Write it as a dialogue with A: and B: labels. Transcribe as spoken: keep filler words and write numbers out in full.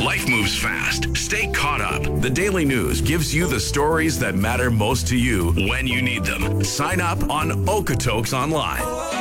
A: Life moves fast. Stay caught up. The Daily News gives you the stories that matter most to you when you need them. Sign up on Okotoks Online.